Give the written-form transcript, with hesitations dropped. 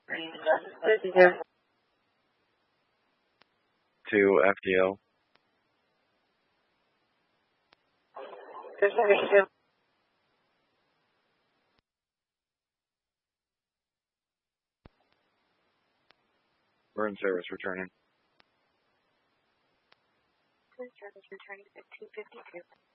To FDL. We're in service, returning. Service returning 1552.